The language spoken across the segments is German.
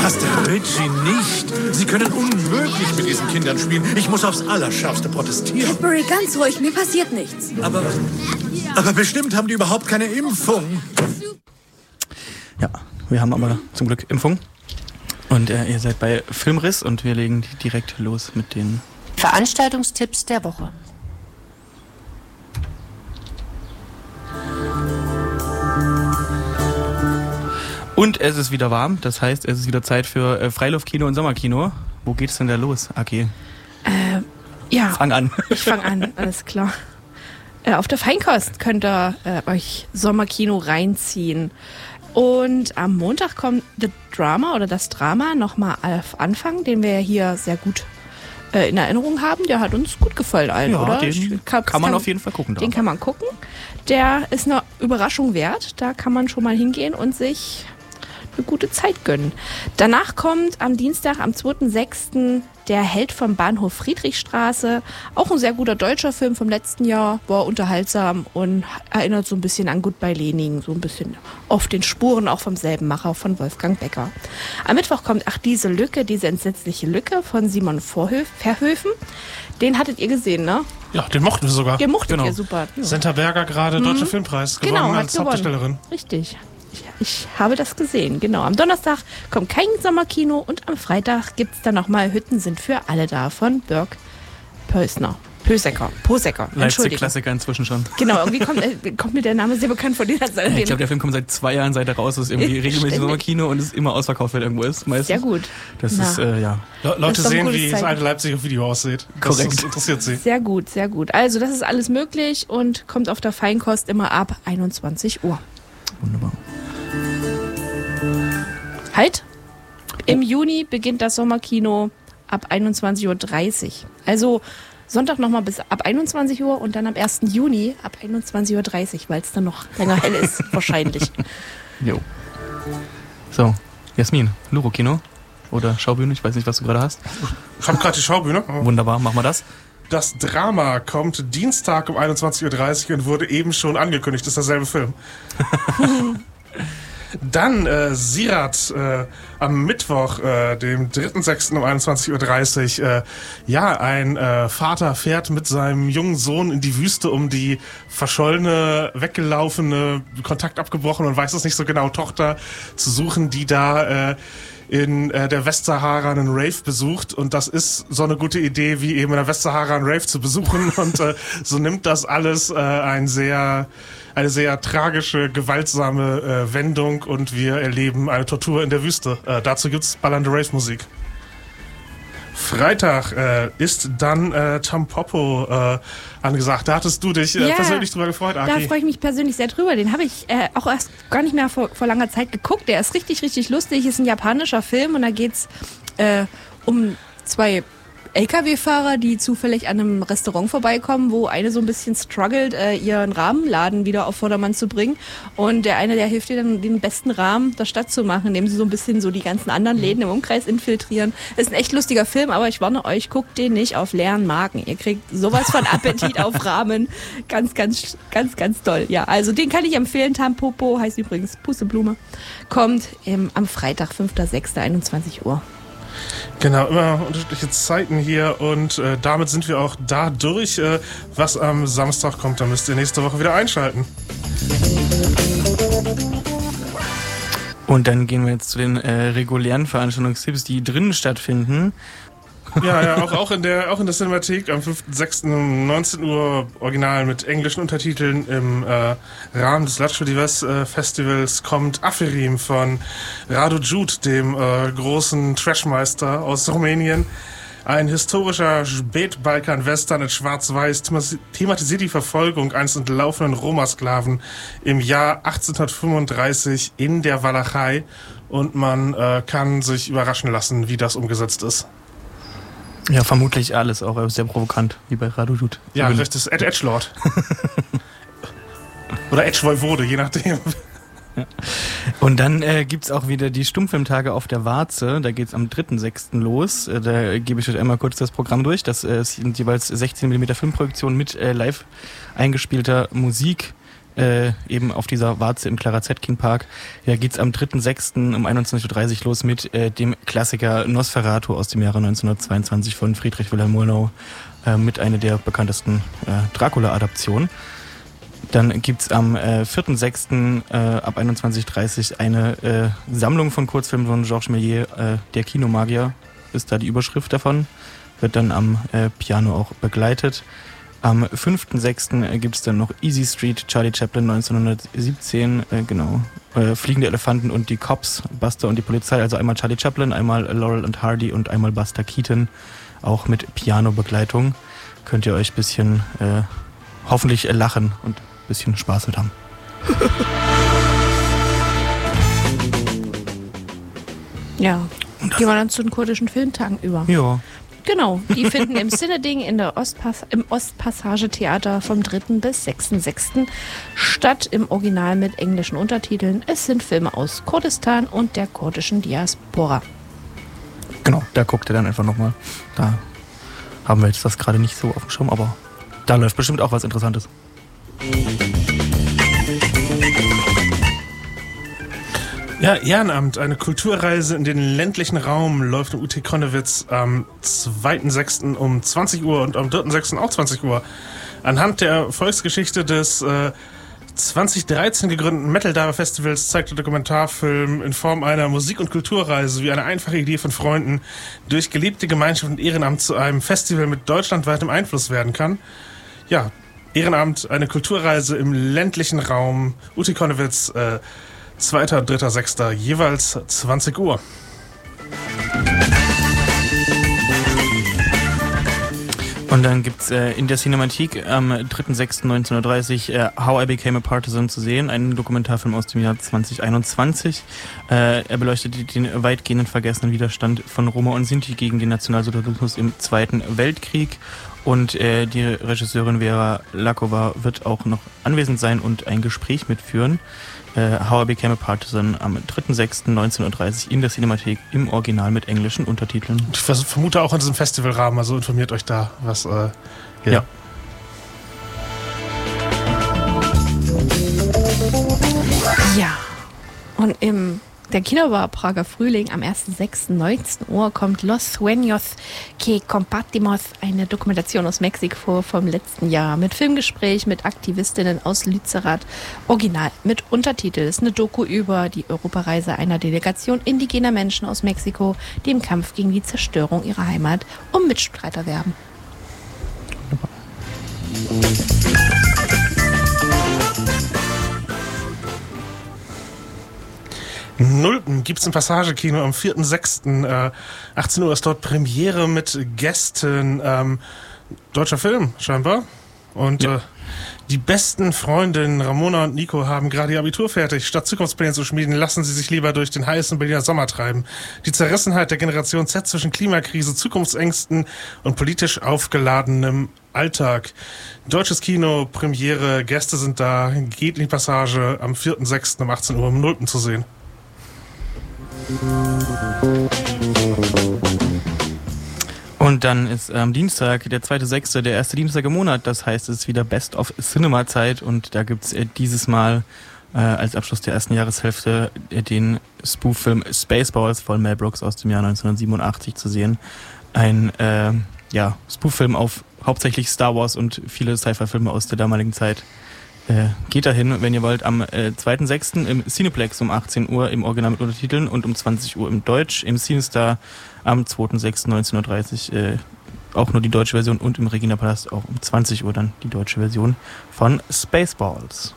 Pastor Ritchie nicht. Sie können unmöglich mit diesen Kindern spielen. Ich muss aufs Allerschärfste protestieren. Cadbury, ganz ruhig, mir passiert nichts. Aber bestimmt haben die überhaupt keine Impfung. Ja, wir haben aber zum Glück Impfung. Und ihr seid bei Filmriss und wir legen direkt los mit den Veranstaltungstipps der Woche. Und es ist wieder warm, das heißt, es ist wieder Zeit für Freiluftkino und Sommerkino. Wo geht's denn da los, Aki? Ja, Fang an. Ich fange an, alles klar. Auf der Feinkost könnt ihr euch Sommerkino reinziehen. Und am Montag kommt das Drama nochmal auf Anfang, den wir hier sehr gut in Erinnerung haben. Der hat uns gut gefallen allen, ja, oder? Den kann man auf jeden Fall gucken. Den kann man gucken. Der ist eine Überraschung wert. Da kann man schon mal hingehen und sich eine gute Zeit gönnen. Danach kommt am Dienstag, am 2.6. Der Held vom Bahnhof Friedrichstraße. Auch ein sehr guter deutscher Film vom letzten Jahr. War unterhaltsam und erinnert so ein bisschen an Goodbye Lenin. So ein bisschen auf den Spuren auch vom selben Macher, von Wolfgang Becker. Am Mittwoch kommt diese entsetzliche Lücke von Simon Verhoeven. Den hattet ihr gesehen, ne? Ja, den mochten wir sogar. Den mochtet ihr, super. Ja. Senta Berger gerade Deutscher Filmpreis gewonnen als Hauptdarstellerin. Richtig. Ich habe das gesehen, genau. Am Donnerstag kommt kein Sommerkino und am Freitag gibt es dann nochmal Hütten sind für alle da von Birk Posecker. Leipzig-Klassiker inzwischen schon. Genau, irgendwie kommt mir der Name sehr bekannt vor. Ich glaube, der Film kommt seit 2 Jahren, seit er raus ist, irgendwie regelmäßig Sommerkino und es immer ausverkauft, wenn irgendwo ist. Meistens. Sehr gut. Das ist, ja. Leute sehen, wie das alte Leipziger Video aussieht. Korrekt. Das interessiert sie. Sehr gut, sehr gut. Also das ist alles möglich und kommt auf der Feinkost immer ab 21 Uhr. Wunderbar. Halt! Im Juni beginnt das Sommerkino ab 21.30 Uhr. Also Sonntag nochmal bis ab 21 Uhr und dann am 1. Juni ab 21.30 Uhr, weil es dann noch länger hell ist, wahrscheinlich. Jo. So, Jasmin, Luro-Kino oder Schaubühne, ich weiß nicht, was du gerade hast. Ich habe gerade die Schaubühne. Wunderbar, machen wir das. Das Drama kommt Dienstag um 21.30 Uhr und wurde eben schon angekündigt. Das ist derselbe Film. Dann Sirat am Mittwoch, dem 3.6. um 21.30 Uhr. Ein Vater fährt mit seinem jungen Sohn in die Wüste, um die verschollene, weggelaufene, Kontakt abgebrochen und weiß es nicht so genau, Tochter zu suchen, die da in der Westsahara einen Rave besucht. Und das ist so eine gute Idee, wie eben in der Westsahara einen Rave zu besuchen. Und so nimmt das alles eine sehr tragische, gewaltsame Wendung und wir erleben eine Tortur in der Wüste. Dazu gibt's ballernde Rave-Musik. Freitag ist dann Tampopo angesagt. Da hattest du dich persönlich drüber gefreut, Aki. Da freue ich mich persönlich sehr drüber. Den habe ich auch erst gar nicht mehr vor langer Zeit geguckt. Der ist richtig, richtig lustig. Ist ein japanischer Film und da geht's um 2 LKW-Fahrer, die zufällig an einem Restaurant vorbeikommen, wo eine so ein bisschen struggelt, ihren Rahmenladen wieder auf Vordermann zu bringen. Und der hilft ihr dann, den besten Rahmen der Stadt zu machen, indem sie so ein bisschen so die ganzen anderen Läden im Umkreis infiltrieren. Ist ein echt lustiger Film, aber ich warne euch, guckt den nicht auf leeren Magen. Ihr kriegt sowas von Appetit auf Rahmen. Ganz, ganz, ganz, ganz toll. Ja, also den kann ich empfehlen. Tampopo heißt übrigens Pusteblume. Kommt am Freitag, 5.6., 21 Uhr. Genau, immer unterschiedliche Zeiten hier und damit sind wir auch da durch. Was am Samstag kommt, da müsst ihr nächste Woche wieder einschalten. Und dann gehen wir jetzt zu den regulären Veranstaltungstipps, die drinnen stattfinden. Ja, auch in der Cinemathek am 5.6. um 19 Uhr original mit englischen Untertiteln im Rahmen des Latcho Divers Festivals kommt Aferim von Radu Jude, dem großen Trashmeister aus Rumänien. Ein historischer Spätbalkan-Western in Schwarz-Weiß thematisiert die Verfolgung eines entlaufenen Roma-Sklaven im Jahr 1835 in der Walachei und man kann sich überraschen lassen, wie das umgesetzt ist. Ja, vermutlich alles auch sehr provokant, wie bei Radu Jude. Ja, das ist Edgelord. Oder Edge-Voivode, je nachdem. Ja. Und dann gibt's auch wieder die Stummfilmtage auf der Warze. Da geht's am 3.6. los. Da gebe ich euch einmal kurz das Programm durch. Das sind jeweils 16mm Filmproduktionen mit live eingespielter Musik. eben auf dieser Warze im Clara Zetkin Park. Ja, geht's am 3.6. um 21.30 Uhr los mit dem Klassiker Nosferatu aus dem Jahre 1922 von Friedrich Wilhelm Murnau, mit einer der bekanntesten Dracula-Adaptionen. Dann gibt's am 4.6. Ab 21.30 Uhr eine Sammlung von Kurzfilmen von Georges Méliès, der Kinomagier ist da die Überschrift davon, wird dann am Piano auch begleitet. Am 5.6. gibt's dann noch Easy Street, Charlie Chaplin 1917, genau, Fliegende Elefanten und die Cops, Buster und die Polizei, also einmal Charlie Chaplin, einmal Laurel und Hardy und einmal Buster Keaton, auch mit Piano-Begleitung. Könnt ihr euch ein bisschen hoffentlich lachen und ein bisschen Spaß mit haben. Ja, gehen wir dann zu den kurdischen Filmtagen über. Ja. Genau, die finden im Cineding im Ostpassage-Theater vom 3. bis 6.6. statt, im Original mit englischen Untertiteln. Es sind Filme aus Kurdistan und der kurdischen Diaspora. Genau, da guckt ihr dann einfach nochmal. Da haben wir jetzt das gerade nicht so auf dem Schirm, aber da läuft bestimmt auch was Interessantes. Ja, Ehrenamt, eine Kulturreise in den ländlichen Raum läuft im UT Konnewitz am 2.6. um 20 Uhr und am 3.6. auch 20 Uhr. Anhand der Volksgeschichte des 2013 gegründeten Metal Diver Festivals zeigt der Dokumentarfilm in Form einer Musik- und Kulturreise, wie eine einfache Idee von Freunden durch gelebte Gemeinschaft und Ehrenamt zu einem Festival mit deutschlandweitem Einfluss werden kann. Ja, Ehrenamt, eine Kulturreise im ländlichen Raum, UT Konnewitz, 2., 3., 6. jeweils 20 Uhr. Und dann gibt's in der Cinemathek am 3.6.1930 How I Became a Partisan zu sehen, ein Dokumentarfilm aus dem Jahr 2021. Er beleuchtet den weitgehenden vergessenen Widerstand von Roma und Sinti gegen den Nationalsozialismus im Zweiten Weltkrieg. Und die Regisseurin Vera Lakova wird auch noch anwesend sein und ein Gespräch mitführen. How I Became a Partisan am 3.6.1930 in der Cinemathek im Original mit englischen Untertiteln. Ich vermute auch in diesem Festivalrahmen, also informiert euch da, was... Ja. Ja, und der Kinobar Prager Frühling am 1.6. 19 Uhr kommt Los Sueños que Compartimos, eine Dokumentation aus Mexiko vom letzten Jahr mit Filmgespräch mit Aktivistinnen aus Lützerath, original mit Untertitel. Es ist eine Doku über die Europareise einer Delegation indigener Menschen aus Mexiko, die im Kampf gegen die Zerstörung ihrer Heimat um Mitstreiter werben. Nulpen gibt's im Passagekino am 4.6. 18 Uhr ist dort Premiere mit Gästen. Deutscher Film, scheinbar. Und ja. Die besten Freundinnen Ramona und Nico haben gerade ihr Abitur fertig. Statt Zukunftspläne zu schmieden, lassen sie sich lieber durch den heißen Berliner Sommer treiben. Die Zerrissenheit der Generation Z zwischen Klimakrise, Zukunftsängsten und politisch aufgeladenem Alltag. Deutsches Kino, Premiere, Gäste sind da. Geht in die Passage am 4.6. um 18 Uhr im Nulpen zu sehen. Und dann ist am Dienstag, der 2.6., der erste Dienstag im Monat. Das heißt, es ist wieder Best of Cinema Zeit. Und da gibt's dieses Mal als Abschluss der ersten Jahreshälfte den Spoof-Film Spaceballs von Mel Brooks aus dem Jahr 1987 zu sehen. Ein Spoof-Film auf hauptsächlich Star Wars und viele Sci-Fi-Filme aus der damaligen Zeit. Geht dahin, wenn ihr wollt, am 2.6. im Cineplex um 18 Uhr im Original mit Untertiteln und um 20 Uhr im Deutsch, im CineStar am 2.6.1930 auch nur die deutsche Version und im Regina Palast auch um 20 Uhr dann die deutsche Version von Spaceballs.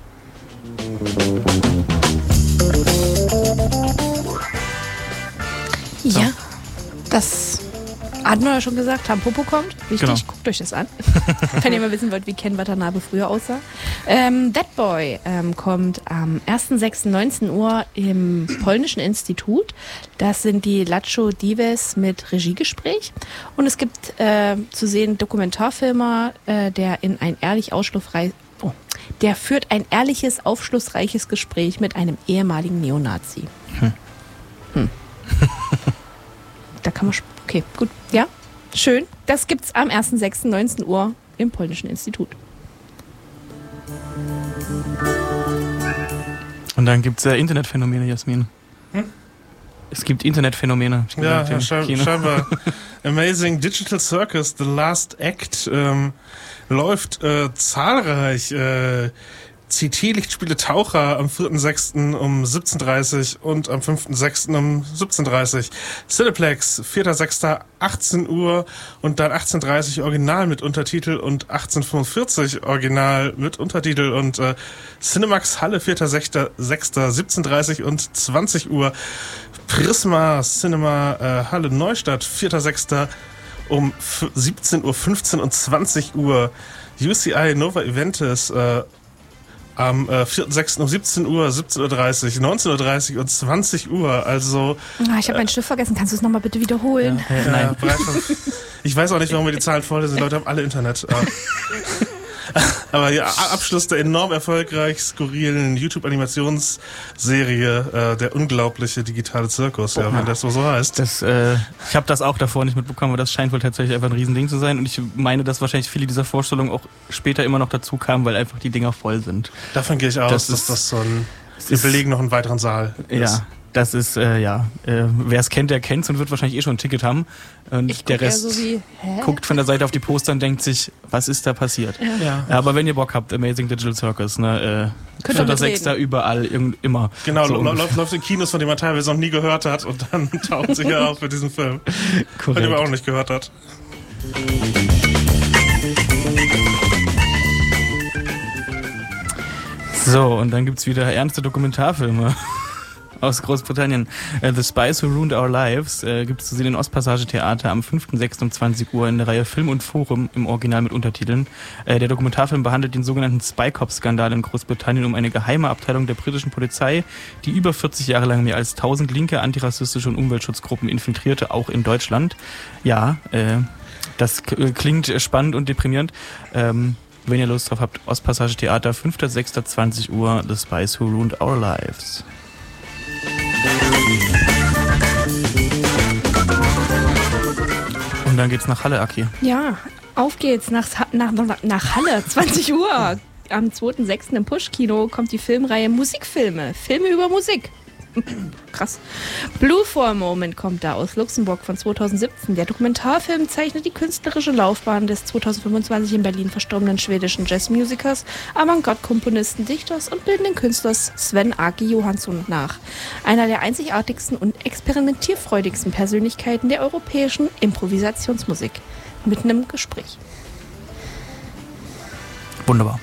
Ja, das hatten wir ja schon gesagt, Tampopo kommt. Wichtig, Genau. Guckt euch das an. Wenn ihr mal wissen wollt, wie Ken Watanabe früher aussah. That Boy kommt am 1.6.19 Uhr im Polnischen Institut. Das sind die Lacho Dives mit Regiegespräch. Und es gibt zu sehen Dokumentarfilmer, der führt ein ehrliches, aufschlussreiches Gespräch mit einem ehemaligen Neonazi. Da kann man... Okay, gut. Ja, schön. Das gibt's am 1.6.19 Uhr im Polnischen Institut. Und dann gibt es Internetphänomene, Jasmin. Es gibt Internetphänomene. Ja, scheinbar. Amazing Digital Circus, The Last Act, läuft zahlreich. CT-Lichtspiele Taucher am 4.6. um 17.30 und am 5.6. um 17.30. Cineplex, 4.6. 18 Uhr und dann 18.30 Original mit Untertitel und 18.45 Original mit Untertitel und Cinemax Halle, 4.6. 17.30 und 20 Uhr. Prisma Cinema Halle Neustadt, 4.6. um 17.15 Uhr und 20 Uhr. UCI Nova Eventis, am 4.6. um 17 Uhr, 17.30 Uhr, 19.30 Uhr und 20 Uhr. Also. Ich habe meinen Stift vergessen. Kannst du es nochmal bitte wiederholen? Nein. Ich weiß auch nicht, warum wir die Zahlen voll sind. Die Leute haben alle Internet. Aber ja, Abschluss der enorm erfolgreich skurrilen YouTube-Animationsserie, der unglaubliche digitale Zirkus, wenn das so heißt. Ich habe das auch davor nicht mitbekommen, aber das scheint wohl tatsächlich einfach ein Riesending zu sein. Und ich meine, dass wahrscheinlich viele dieser Vorstellungen auch später immer noch dazu kamen, weil einfach die Dinger voll sind. Davon gehe ich aus, dass das so ein... Wir belegen noch einen weiteren Saal. Ja. Das ist, wer es kennt, der kennt's und wird wahrscheinlich schon ein Ticket haben. Und der Rest guckt von der Seite auf die Poster und denkt sich, was ist da passiert? Ja. Aber wenn ihr Bock habt, Amazing Digital Circus, ne, 4.6. überall, immer. Genau, so läuft in Kinos, von dem man teilweise noch nie gehört hat und dann taucht sich auf für diesen Film. Korrekt. Von dem man auch noch nicht gehört hat. So, und dann gibt's wieder ernste Dokumentarfilme. Aus Großbritannien. The Spies Who Ruined Our Lives gibt es zu sehen in Ostpassage Theater am 5.6. um 20 Uhr in der Reihe Film und Forum im Original mit Untertiteln. Der Dokumentarfilm behandelt den sogenannten Spy Cop-Skandal in Großbritannien um eine geheime Abteilung der britischen Polizei, die über 40 Jahre lang mehr als 1000 linke, antirassistische und Umweltschutzgruppen infiltrierte, auch in Deutschland. Ja, das klingt spannend und deprimierend. Wenn ihr Lust drauf habt, Ostpassage Theater, 5.6. 20 Uhr, The Spies Who Ruined Our Lives. Und dann geht's nach Halle, Aki. Ja, auf geht's nach Halle, 20 Uhr. Am 2.6. im Push-Kino kommt die Filmreihe Musikfilme. Filme über Musik. Krass. Blue for a Moment kommt da aus Luxemburg von 2017. Der Dokumentarfilm zeichnet die künstlerische Laufbahn des 2025 in Berlin verstorbenen schwedischen Jazzmusikers, Avantgarde-Komponisten, Dichters und bildenden Künstlers Sven Aki Johansson nach. Einer der einzigartigsten und experimentierfreudigsten Persönlichkeiten der europäischen Improvisationsmusik. Mitten im Gespräch. Wunderbar.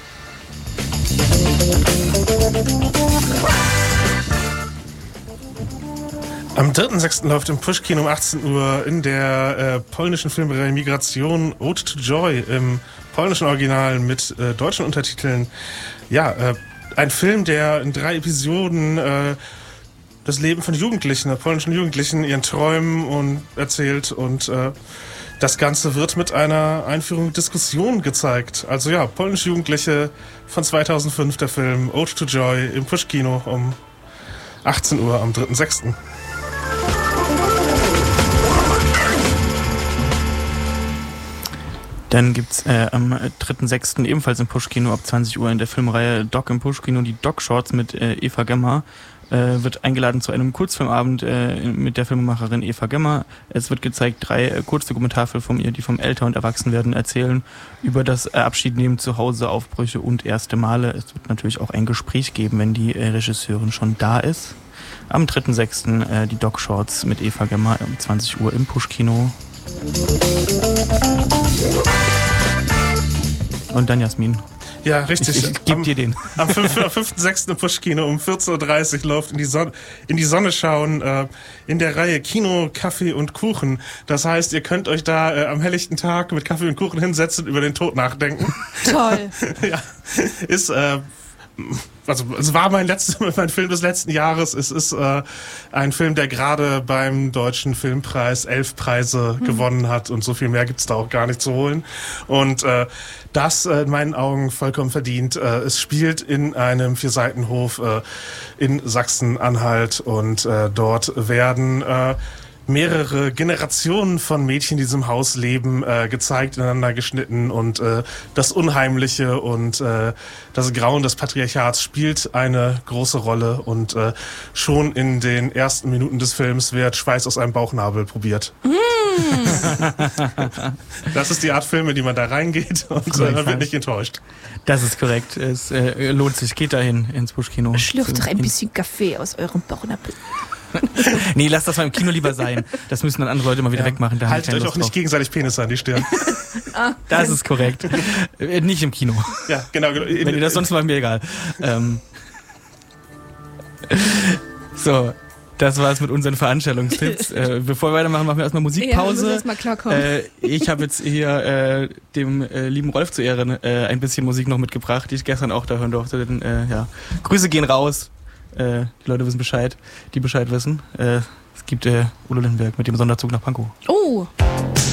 Am 3.6. läuft im Push-Kino um 18 Uhr in der polnischen Filmreihe Migration Ode to Joy im polnischen Original mit deutschen Untertiteln. Ja, ein Film, der in 3 Episoden das Leben von Jugendlichen, polnischen Jugendlichen, ihren Träumen und erzählt und das Ganze wird mit einer Einführung in Diskussion gezeigt. Also ja, polnische Jugendliche von 2005, der Film Ode to Joy im Push-Kino um 18 Uhr am 3.6. Dann gibt's am 3.6. ebenfalls im Push-Kino ab 20 Uhr in der Filmreihe Doc im Push-Kino die Doc-Shorts mit Eva Gemmer. Wird eingeladen zu einem Kurzfilmabend mit der Filmemacherin Eva Gemmer. Es wird gezeigt 3 Kurzdokumentarfilme von ihr, die vom Älter- und Erwachsenwerden erzählen, über das Abschiednehmen zu Hause, Aufbrüche und erste Male. Es wird natürlich auch ein Gespräch geben, wenn die Regisseurin schon da ist. Am 3.6. Die Doc-Shorts mit Eva Gemmer um 20 Uhr im Push-Kino. Und dann Jasmin. Ja, richtig. Ich geb dir den. Am 5.6. im Push-Kino um 14.30 Uhr läuft in die Sonne schauen in der Reihe Kino, Kaffee und Kuchen. Das heißt, ihr könnt euch da am helllichten Tag mit Kaffee und Kuchen hinsetzen und über den Tod nachdenken. Toll. Ja, ist also es war mein Film des letzten Jahres. Es ist ein Film, der gerade beim Deutschen Filmpreis 11 Preise gewonnen hat und so viel mehr gibt's da auch gar nicht zu holen. Und das in meinen Augen vollkommen verdient. Es spielt in einem 4-Seitenhof in Sachsen-Anhalt und dort werden mehrere Generationen von Mädchen, die in diesem Haus leben, gezeigt, ineinander geschnitten und das Unheimliche und das Grauen des Patriarchats spielt eine große Rolle und schon in den ersten Minuten des Films wird Schweiß aus einem Bauchnabel probiert. Das ist die Art Filme, die man da reingeht und man wird nicht enttäuscht. Das ist korrekt. Es lohnt sich. Geht dahin ins Buschkino. Schlürft doch ein bisschen Kaffee aus eurem Bauchnabel. Nee, lasst das mal im Kino lieber sein. Das müssen dann andere Leute mal wieder wegmachen. Da Haltet euch auch nicht gegenseitig Penisse an die Stirn. Das ist korrekt. Nicht im Kino. Ja, genau. Wenn ihr das sonst mal, mir egal. So, das war's mit unseren Veranstaltungstipps. Bevor wir weitermachen, machen wir erstmal Musikpause. Ja, erstmal klarkommen. Ich habe jetzt hier dem lieben Rolf zu Ehren ein bisschen Musik noch mitgebracht, die ich gestern auch da hören durfte. Denn, Grüße gehen raus. Die Leute wissen Bescheid, die Bescheid wissen. Es gibt Udo Lindenberg mit dem Sonderzug nach Pankow. Oh!